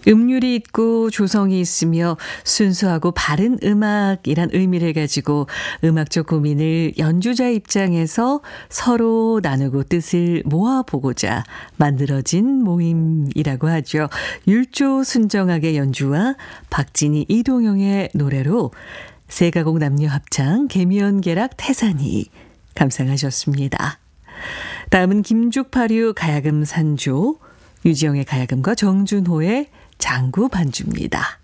음률이 있고 조성이 있으며 순수하고 바른 음악이란 의미를 가지고 음악적 고민을 연주자 입장에서 서로 나누고 뜻을 모아보고자 만들어진 모임이라고 하죠. 율조 순정악의 연주와 박진희 이동영의 노래로 세가곡 남녀 합창 개미연계락 태산이 감상하셨습니다. 다음은 김죽파류 가야금 산조, 유지영의 가야금과 정준호의 장구 반주입니다.